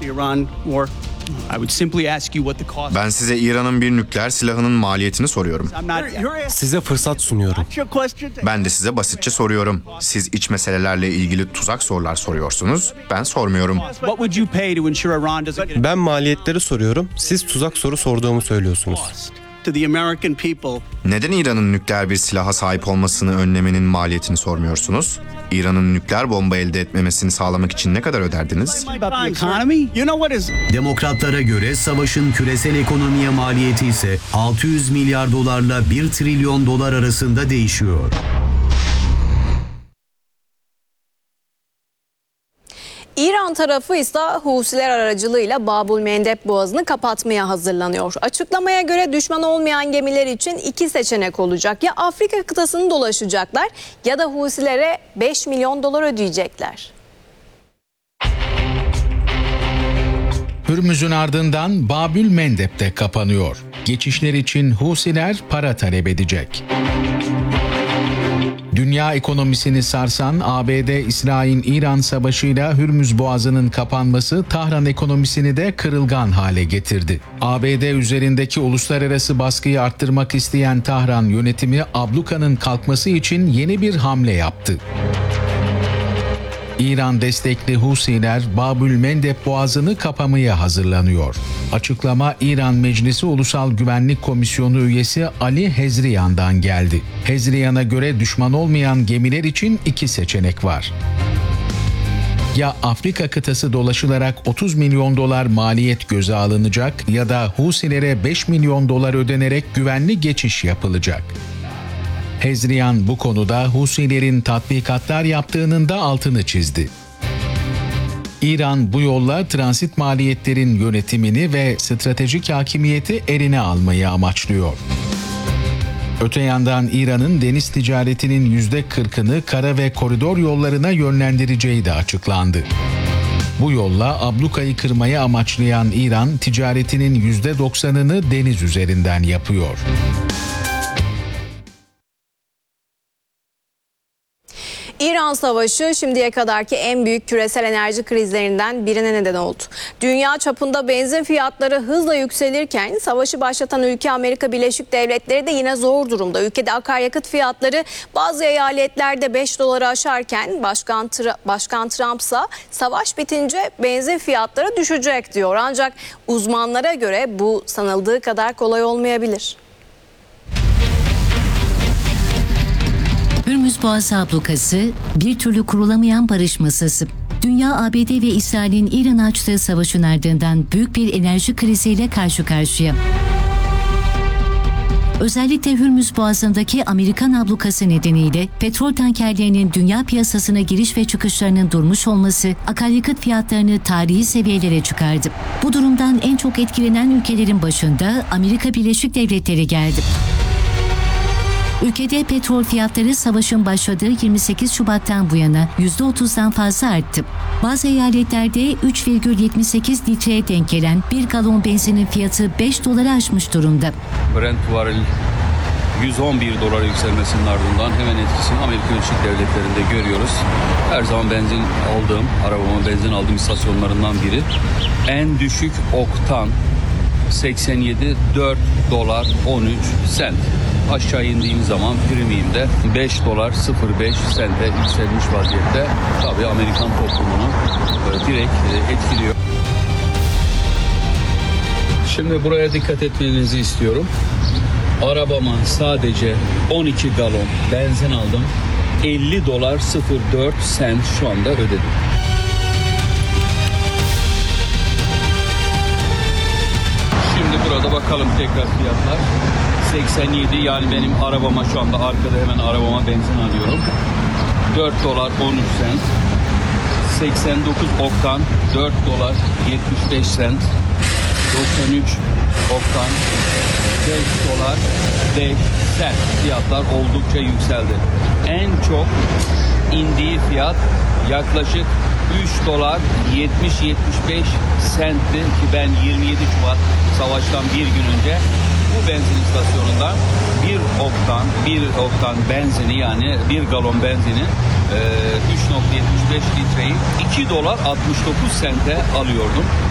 Ben size İran'ın bir nükleer silahının maliyetini soruyorum. Size fırsat sunuyorum. Ben de size basitçe soruyorum. Siz iç meselelerle ilgili tuzak sorular soruyorsunuz. Ben sormuyorum. Ben maliyetleri soruyorum. Siz tuzak soru sorduğumu söylüyorsunuz. Neden İran'ın nükleer bir silaha sahip olmasını önlemenin maliyetini sormuyorsunuz? İran'ın nükleer bomba elde etmemesini sağlamak için ne kadar öderdiniz? Demokratlara göre savaşın küresel ekonomiye maliyeti ise 600 milyar dolarla 1 trilyon dolar arasında değişiyor. İran tarafı ise Husiler aracılığıyla Babül-Mendeb Boğazı'nı kapatmaya hazırlanıyor. Açıklamaya göre düşman olmayan gemiler için iki seçenek olacak. Ya Afrika kıtasını dolaşacaklar ya da Husilere 5 milyon dolar ödeyecekler. Hürmüz'ün ardından Babül-Mendeb de kapanıyor. Geçişler için Husiler para talep edecek. Dünya ekonomisini sarsan ABD-İsrail-İran savaşıyla Hürmüz Boğazı'nın kapanması Tahran ekonomisini de kırılgan hale getirdi. ABD üzerindeki uluslararası baskıyı arttırmak isteyen Tahran yönetimi ablukanın kalkması için yeni bir hamle yaptı. İran destekli Husiler Babül-Mendeb Boğazı'nı kapamaya hazırlanıyor. Açıklama İran Meclisi Ulusal Güvenlik Komisyonu üyesi Ali Hezriyan'dan geldi. Hezriyan'a göre düşman olmayan gemiler için iki seçenek var. Ya Afrika kıtası dolaşılarak 30 milyon dolar maliyet göze alınacak ya da Husilere 5 milyon dolar ödenerek güvenli geçiş yapılacak. Hezriyan bu konuda Husilerin tatbikatlar yaptığının da altını çizdi. İran bu yolla transit maliyetlerin yönetimini ve stratejik hakimiyeti eline almayı amaçlıyor. Öte yandan İran'ın deniz ticaretinin %40'ını kara ve koridor yollarına yönlendireceği de açıklandı. Bu yolla ablukayı kırmayı amaçlayan İran ticaretinin %90'ını deniz üzerinden yapıyor. İran Savaşı şimdiye kadarki en büyük küresel enerji krizlerinden birine neden oldu. Dünya çapında benzin fiyatları hızla yükselirken savaşı başlatan ülke Amerika Birleşik Devletleri de yine zor durumda. Ülkede akaryakıt fiyatları bazı eyaletlerde 5 doları aşarken Başkan Trump ise savaş bitince benzin fiyatları düşecek diyor. Ancak uzmanlara göre bu sanıldığı kadar kolay olmayabilir. Hürmüz Boğazı ablukası bir türlü kurulamayan barış masası. Dünya, ABD ve İsrail'in İran'a açtığı savaşın ardından büyük bir enerji kriziyle karşı karşıya. Özellikle Hürmüz Boğazı'ndaki Amerikan ablukası nedeniyle petrol tankerlerinin dünya piyasasına giriş ve çıkışlarının durmuş olması akaryakıt fiyatlarını tarihi seviyelere çıkardı. Bu durumdan en çok etkilenen ülkelerin başında Amerika Birleşik Devletleri geldi. Ülkede petrol fiyatları savaşın başladığı 28 Şubat'tan bu yana %30'dan fazla arttı. Bazı eyaletlerde 3,78 litreye denk gelen bir galon benzinin fiyatı 5 doları aşmış durumda. Brent varil 111 dolara yükselmesinin ardından hemen etkisini Amerika Birleşik Devletleri'nde görüyoruz. Her zaman arabama benzin aldığım istasyonlarından biri. En düşük oktan 87 4 dolar 13 sent. Aşağı indiğim zaman premium'de 5 dolar 05 sente yükselmiş vaziyette. Tabii Amerikan toplumunu direkt etkiliyor. Şimdi buraya dikkat etmenizi istiyorum. Arabama sadece 12 galon benzin aldım. 50 dolar 04 sent şu anda ödedim. Şimdi burada bakalım tekrar fiyatlar. 87 yani benim arabama şu anda arkada hemen arabama benzin alıyorum. 4 dolar 13 sent. 89 oktan 4 dolar 75 sent. 93 oktan 5 dolar 5 sent. Fiyatlar oldukça yükseldi. En çok indiği fiyat yaklaşık 3 dolar 70-75 sentti ki ben 27 Şubat savaştan bir gün önce bu benzin istasyonunda bir oktan benzini yani bir galon benzini 3,75 litreyi 2 dolar 69 sente alıyordum.